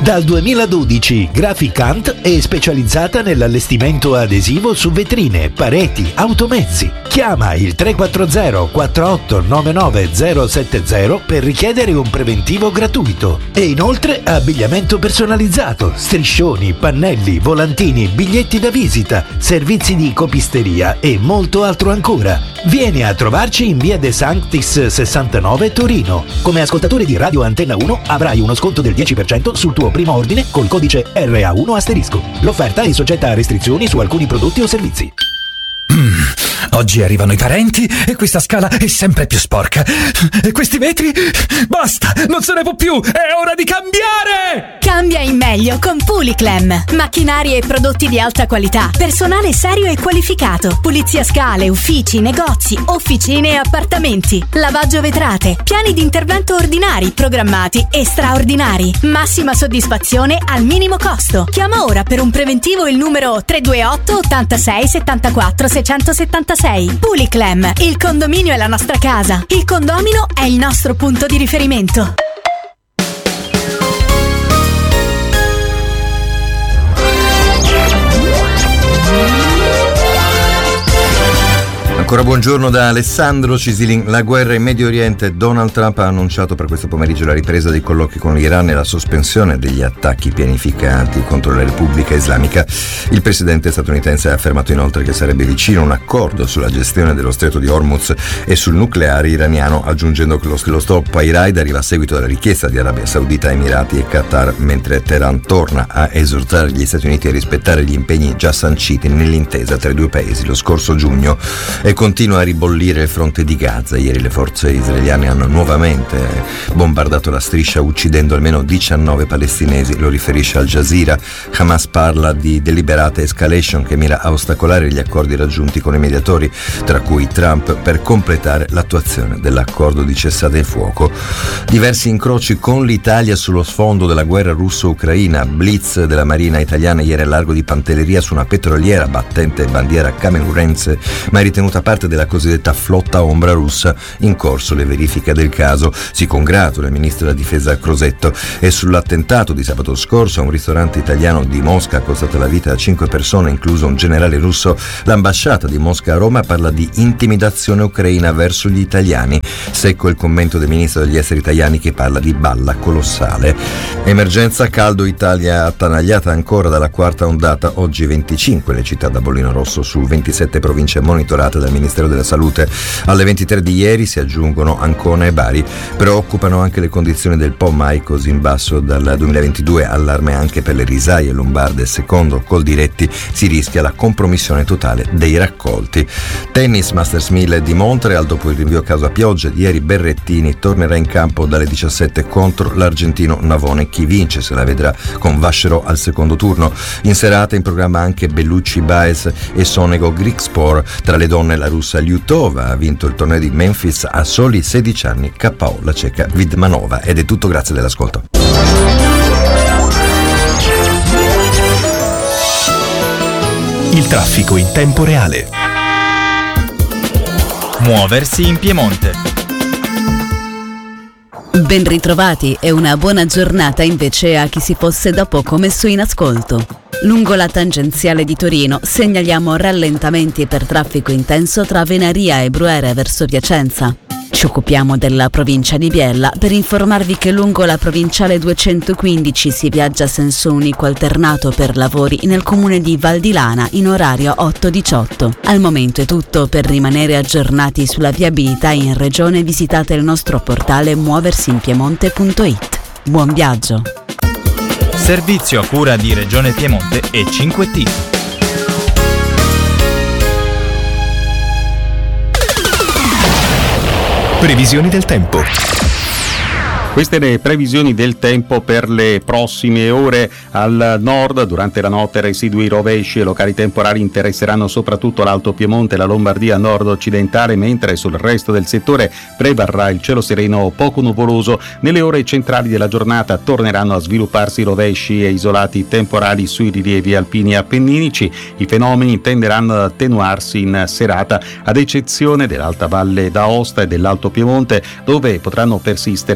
Dal 2012 Graficant è specializzata nell'allestimento adesivo su vetrine, pareti, automezzi. Chiama il 340 4899 070 per richiedere un preventivo gratuito. E inoltre abbigliamento personalizzato, striscioni, pannelli, volantini, biglietti da visita, servizi di copisteria e molto altro ancora. Vieni a trovarci in via De Sanctis 69 Torino. Come ascoltatore di Radio Antenna 1 avrai uno sconto del 10% sul tuo primo ordine col codice RA1 ***. L'offerta è soggetta a restrizioni su alcuni prodotti o servizi. Oggi arrivano i parenti e questa scala è sempre più sporca. E questi vetri? Basta, non se ne può più, è ora di cambiare! Cambia in meglio con Puliclem. Macchinari e prodotti di alta qualità, personale serio e qualificato, pulizia scale, uffici, negozi, officine e appartamenti, lavaggio vetrate, piani di intervento ordinari, programmati e straordinari. Massima soddisfazione al minimo costo. Chiama ora per un preventivo il numero 328 86 74 676. Puliclem, il condominio è la nostra casa, il condomino è il nostro punto di riferimento. Ancora buongiorno da Alessandro Cisilin. La guerra in Medio Oriente. Donald Trump ha annunciato per questo pomeriggio la ripresa dei colloqui con l'Iran e la sospensione degli attacchi pianificati contro la Repubblica Islamica. Il presidente statunitense ha affermato inoltre che sarebbe vicino a un accordo sulla gestione dello stretto di Hormuz e sul nucleare iraniano, aggiungendo che lo stop ai raid arriva a seguito della richiesta di Arabia Saudita, Emirati e Qatar, mentre Teheran torna a esortare gli Stati Uniti a rispettare gli impegni già sanciti nell'intesa tra i due paesi lo scorso giugno. E continua a ribollire il fronte di Gaza. Ieri le forze israeliane hanno nuovamente bombardato la striscia uccidendo almeno 19 palestinesi, lo riferisce Al Jazeera. Hamas parla di deliberata escalation che mira a ostacolare gli accordi raggiunti con i mediatori, tra cui Trump, per completare l'attuazione dell'accordo di cessate il fuoco. Diversi incroci con l'Italia sullo sfondo della guerra russo-ucraina. Blitz della Marina italiana ieri a largo di Pantelleria su una petroliera battente bandiera camerunense, ma è ritenuta parte della cosiddetta flotta ombra russa. In corso le verifiche del caso. Si congratula il ministro della difesa Crosetto. E sull'attentato di sabato scorso a un ristorante italiano di Mosca ha costato la vita a 5 persone, incluso un generale russo, l'ambasciata di Mosca a Roma parla di intimidazione ucraina verso gli italiani. Secco il commento del ministro degli esteri italiani che parla di balla colossale. Emergenza caldo. Italia attanagliata ancora dalla quarta ondata. Oggi 25 le città da bollino rosso su 27 province monitorate dal Ministero della Salute. Alle 23 di ieri si aggiungono Ancona e Bari. Preoccupano anche le condizioni del Po mai così in basso dal 2022, allarme anche per le risaie lombarde. Secondo Coldiretti si rischia la compromissione totale dei raccolti. Tennis, Masters 1000 di Montreal. Dopo il rinvio a causa piogge di ieri, Berrettini tornerà in campo dalle 17 contro l'argentino Navone. Chi vince se la vedrà con Vascerò al secondo turno. In serata in programma anche Bellucci Baez e Sonego Grigspor. Tra le donne la russa Lyutova ha vinto il torneo di Memphis a soli 16 anni, KO la ceca Vidmanova. Ed è tutto, grazie dell'ascolto. Il traffico in tempo reale. Muoversi in Piemonte. Ben ritrovati e una buona giornata invece a chi si fosse da poco messo in ascolto. Lungo la tangenziale di Torino segnaliamo rallentamenti per traffico intenso tra Venaria e Bruere verso Piacenza. Ci occupiamo della provincia di Biella per informarvi che lungo la provinciale 215 si viaggia a senso unico alternato per lavori nel comune di Val di Lana in orario 8-18. Al momento è tutto. Per rimanere aggiornati sulla viabilità in regione visitate il nostro portale muoversinpiemonte.it. Buon viaggio! Servizio a cura di Regione Piemonte e 5T. Previsioni del tempo. Queste le previsioni del tempo per le prossime ore. Al nord durante la notte residui rovesci e locali temporali interesseranno soprattutto l'Alto Piemonte e la Lombardia nord-occidentale, mentre sul resto del settore prevarrà il cielo sereno o poco nuvoloso. Nelle ore centrali della giornata torneranno a svilupparsi rovesci e isolati temporali sui rilievi alpini e appenninici. I fenomeni tenderanno ad attenuarsi in serata, ad eccezione dell'Alta Valle d'Aosta e dell'Alto Piemonte, dove potranno persistere fino a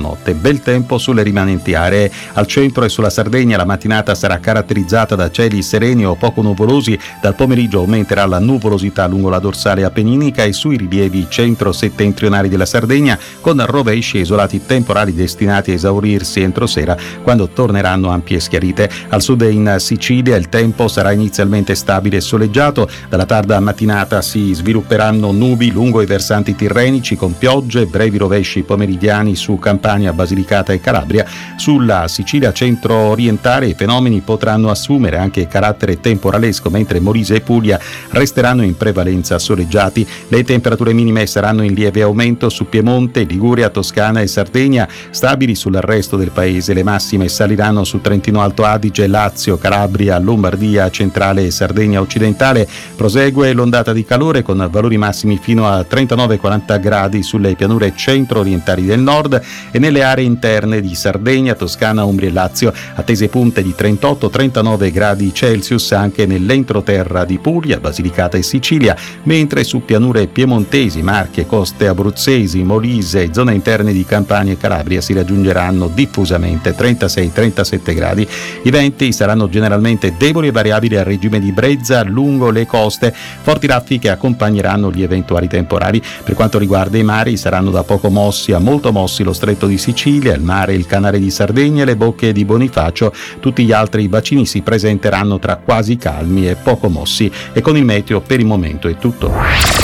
notte. Bel tempo sulle rimanenti aree. Al centro e sulla Sardegna la mattinata sarà caratterizzata da cieli sereni o poco nuvolosi. Dal pomeriggio aumenterà la nuvolosità lungo la dorsale appenninica e sui rilievi centro-settentrionali della Sardegna, con rovesci e isolati temporali destinati a esaurirsi entro sera, quando torneranno ampie schiarite. Al sud e in Sicilia il tempo sarà inizialmente stabile e soleggiato. Dalla tarda mattinata si svilupperanno nubi lungo i versanti tirrenici, con piogge, brevi rovesci pomeridiani su Campania, Basilicata e Calabria. Sulla Sicilia centro-orientale i fenomeni potranno assumere anche carattere temporalesco, mentre Molise e Puglia resteranno in prevalenza soleggiati. Le temperature minime saranno in lieve aumento su Piemonte, Liguria, Toscana e Sardegna, stabili sul resto del paese. Le massime saliranno su Trentino Alto Adige, Lazio, Calabria, Lombardia centrale e Sardegna occidentale. Prosegue l'ondata di calore con valori massimi fino a 39-40 gradi sulle pianure centro-orientali del nord e nelle aree interne di Sardegna, Toscana, Umbria e Lazio, attese punte di 38-39 gradi Celsius anche nell'entroterra di Puglia, Basilicata e Sicilia, mentre su pianure piemontesi, Marche, coste abruzzesi, Molise e zone interne di Campania e Calabria si raggiungeranno diffusamente 36-37 gradi. I venti saranno generalmente deboli e variabili al regime di brezza lungo le coste, forti raffiche accompagneranno gli eventuali temporali. Per quanto riguarda i mari, saranno da poco mossi a molto mossi lo stretto di Sicilia, il mare, il canale di Sardegna e le bocche di Bonifacio. Tutti gli altri bacini si presenteranno tra quasi calmi e poco mossi. E con il meteo per il momento è tutto.